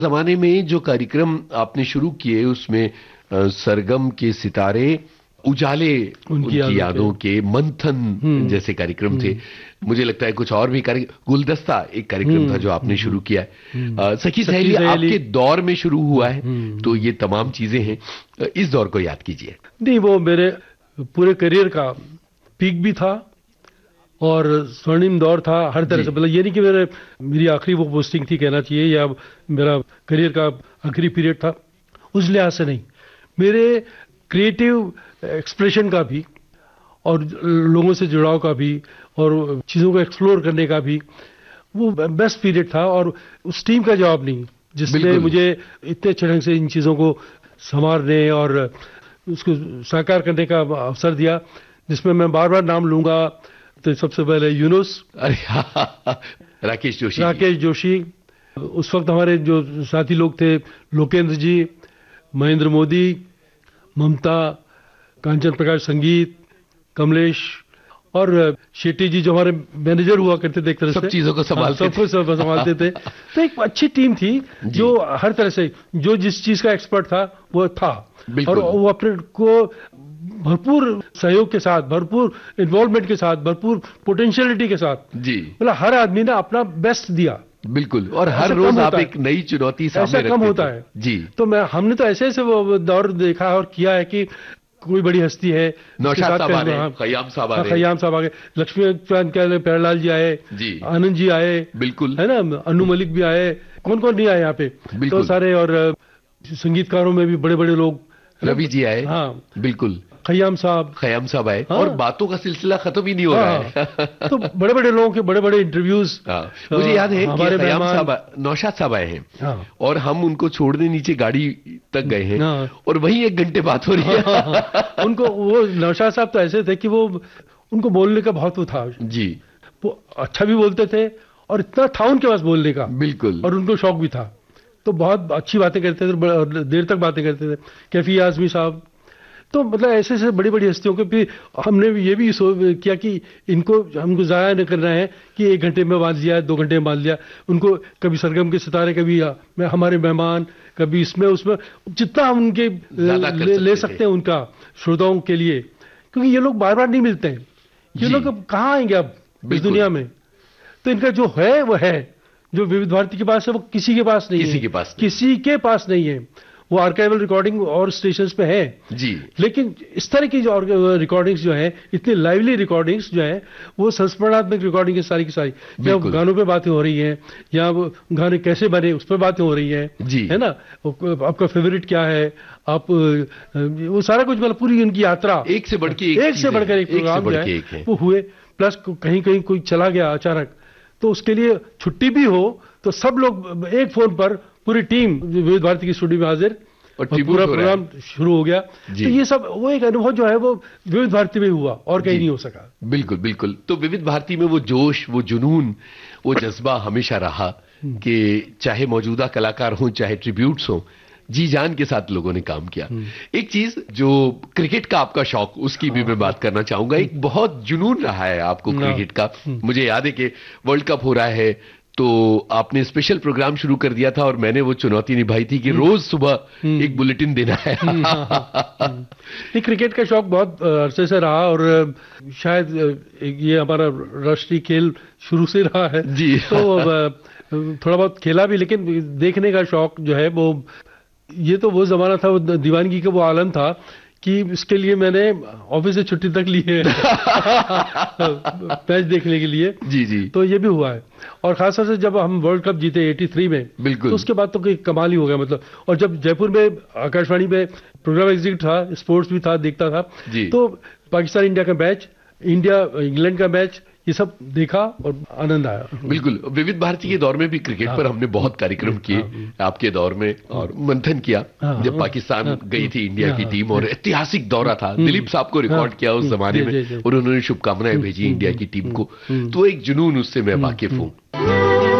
जमाने में जो कार्यक्रम आपने शुरू किए उसमें सरगम के सितारे, उजाले उनकी यादों के, मंथन जैसे कार्यक्रम थे। मुझे लगता है कुछ और भी गुलदस्ता एक कार्यक्रम था जो आपने शुरू किया है। सखी सहेली आपके दौर में शुरू हुआ है, तो ये तमाम चीजें हैं। इस दौर को याद कीजिए। नहीं, वो मेरे पूरे करियर का पीक भी था और स्वर्णिम दौर था हर तरह से। मतलब ये नहीं कि मेरी आखिरी वो पोस्टिंग थी कहना चाहिए, या मेरा करियर का आखिरी पीरियड था, उस लिहाज से नहीं। मेरे क्रिएटिव एक्सप्रेशन का भी और लोगों से जुड़ाव का भी और चीज़ों को एक्सप्लोर करने का भी वो बेस्ट पीरियड था। और उस टीम का जवाब नहीं जिसने मुझे इतने अच्छे ढंग से इन चीज़ों को संवारने और उसको साकार करने का अवसर दिया, जिसमें मैं बार बार नाम लूंगा। तो सबसे पहले यूनुस, राकेश जोशी, उस वक्त हमारे जो साथी लोग थे, लोकेंद्र जी, महेंद्र मोदी, ममता, कांचन प्रकाश संगीत, कमलेश और शेट्टी जी जो हमारे मैनेजर हुआ करते थे, एक तरह से सब चीजों को संभालते थे। तो एक अच्छी टीम थी जो हर तरह से जो जिस चीज का एक्सपर्ट था वो था, और वो अपने को भरपूर सहयोग के साथ, भरपूर इन्वॉल्वमेंट के साथ, भरपूर पोटेंशियलिटी के साथ जी, मतलब हर आदमी ने अपना बेस्ट दिया। बिल्कुल, और हर रोज आप एक नई चुनौती सामने रखते थे। ऐसा कम होता है जी। तो हमने तो ऐसे ऐसे वो दौर देखा और किया है कि कोई बड़ी हस्ती है, नौशाद साहब आ गए, खयाम साहब आ गए, लक्ष्मीकांत प्यारेलाल जी आए जी, आनंद जी आए, बिल्कुल है ना, अनु मलिक भी आए, कौन कौन नहीं आए यहाँ पे तो सारे। और संगीतकारों में भी बड़े बड़े लोग, रवि जी आए, हाँ बिल्कुल, खयाम साहब आए, और बातों का सिलसिला खत्म ही नहीं हो रहा है। तो बड़े बड़े लोगों के बड़े बड़े इंटरव्यूज। मुझे याद है कि खयाम साहब, नौशाद साहब आए हैं और हम उनको छोड़ने नीचे गाड़ी तक गए हैं और वहीं 1 घंटे बात हो रही है। उनको वो नौशाद साहब तो ऐसे थे कि वो उनको बोलने का बहुत वो था जी, वो अच्छा भी बोलते थे और इतना था उनके पास बोलने का, बिल्कुल, और उनको शौक भी था, तो बहुत अच्छी बातें करते थे, देर तक बातें करते थे। कैफी आजमी साहब, तो मतलब ऐसे ऐसे बड़ी बड़ी हस्तियों के भी हमने ये भी किया कि हमको ज़ाया नहीं करना है कि 1 घंटे में बांध लिया, 2 घंटे में बांध लिया उनको। कभी सरगम के सितारे, कभी हमारे मेहमान, कभी इसमें उसमें, जितना हम उनके ले सकते हैं उनका श्रोताओं के लिए, क्योंकि ये लोग बार बार नहीं मिलते हैं। ये लोग अब कहाँ आएंगे अब इस दुनिया में। तो इनका जो है वो है, जो विविध भारती के पास है वो किसी के पास नहीं है, किसी के पास नहीं है। वो आर्काइवल रिकॉर्डिंग और स्टेशंस पे है जी, लेकिन इस तरह की जो रिकॉर्डिंग्स जो है, इतनी लाइवली रिकॉर्डिंग्स जो है, वो संस्मरणात्मक रिकॉर्डिंग है सारी की सारी। या गानों पे बातें हो रही हैं, या वो गाने कैसे बने उस पर बातें हो रही हैं जी, है ना, आपका फेवरेट क्या है, आप वो सारा कुछ, मतलब पूरी उनकी यात्रा एक से बढ़कर एक प्रोग्राम जो है वो हुए। प्लस कहीं कहीं कोई चला गया अचानक, तो उसके लिए छुट्टी भी हो तो सब लोग एक फोन पर, पूरी टीम विविध भारती की स्टूडियो में हाजिर और पूरा प्रोग्राम शुरू हो गया। तो ये सब वो एक अनुभव जो है वो विविध भारती में हुआ और कहीं नहीं हो सका। बिल्कुल बिल्कुल। तो विविध भारती में वो जोश, वो जुनून, वो जज्बा हमेशा रहा कि चाहे मौजूदा कलाकार हों, चाहे ट्रिब्यूट्स हों, जी जान के साथ लोगों ने काम किया। एक चीज जो क्रिकेट का आपका शौक, उसकी भी मैं बात करना चाहूंगा। एक बहुत जुनून रहा है आपको क्रिकेट का। मुझे याद है कि वर्ल्ड कप हो रहा है तो आपने स्पेशल प्रोग्राम शुरू कर दिया था और मैंने वो चुनौती निभाई थी कि रोज सुबह एक बुलेटिन देना है। क्रिकेट का शौक बहुत अरसे से रहा और शायद ये हमारा राष्ट्रीय खेल शुरू से रहा है जी। तो थोड़ा बहुत खेला भी, लेकिन देखने का शौक जो है वो, ये तो वो जमाना था, वो दीवानगी का वो आलम था कि इसके लिए मैंने ऑफिस से छुट्टी तक ली है मैच देखने के लिए जी जी। तो ये भी हुआ है। और खासतौर से जब हम वर्ल्ड कप जीते 83 में, बिल्कुल, तो उसके बाद तो कोई कमाल ही हो गया मतलब। और जब जयपुर में आकाशवाणी में प्रोग्राम एग्जीक्यूटिव था, स्पोर्ट्स भी था, देखता था जी। तो पाकिस्तान इंडिया का मैच, इंडिया इंग्लैंड का मैच, ये सब देखा और आनंद आया। बिल्कुल। विविध भारती के दौर में भी क्रिकेट पर हमने बहुत कार्यक्रम किए आपके दौर में, और मंथन किया जब पाकिस्तान गई थी इंडिया की टीम, और ऐतिहासिक दौरा था। दिलीप साहब को रिकॉर्ड किया उस जमाने में और उन्होंने शुभकामनाएं भेजी इंडिया की टीम को, तो एक जुनून उससे मैं वाकिफ हूँ।